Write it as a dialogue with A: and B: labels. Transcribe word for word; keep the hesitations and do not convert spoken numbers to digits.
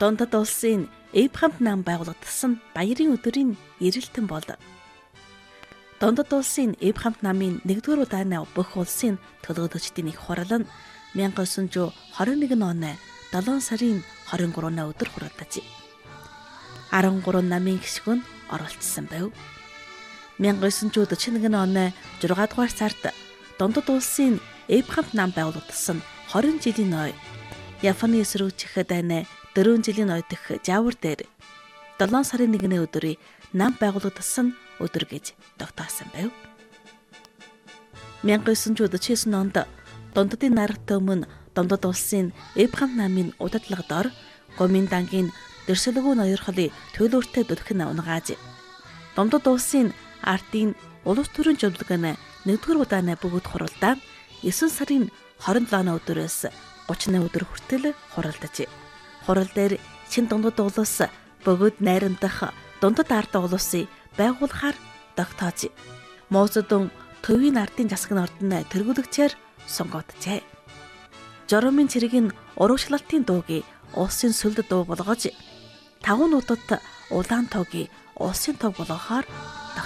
A: Дундад улсын Эбрахамт нам байгуулагдсан баярын өдрийн эрэлтэн бол Дундад улсын Эбрахамт намын нэгдүгээр удааны бүх улсын төлөөлөгчдийн их хурал нь мянга девятьсот тwenty one оны долоон сарын twenty three өдөр хураалдаж13 намын гишг нь оролцсон байв. мянга девятьсот forty one оны six дугаар сард Дундад улсын Эбрахамт нам байгуулагдсан twenty жилийн ой Японы эсрүүгчх дайны four жилийн ой дэх жавар дээр seven сарын one өдрийн нам байгуулагдсан өдөр гэж тогтоосон байв. мянга девятьсот forty nine онд Дундадын найрагтай өмнө Дундад улсын Эбрахамт намын удирдлага дор Гоминдангийн дэрсэлгүй ноёрхлын төлөөртэй дүрхэн унгааж Дундад улсын артын улс төрийн жуулганы нэгдүгээр удааны бүгд хуралдаа nine сарын twenty-seven өдрөөс thirty өдөр хүртэл хуралдаж хурал дээр Чин Дундад улс бүгд найрамдах Дундад ард улсыг байгуулахаар тогтоож Моосдон төвийн ардын засгийн ордны тэргүүлэгчээр сонгогджээ. Жоромын цэргийн урагшлалтын дуугийг улсын сүлд дуу болгож таван нутагт улаан тоогийг улсын тоо болгохоор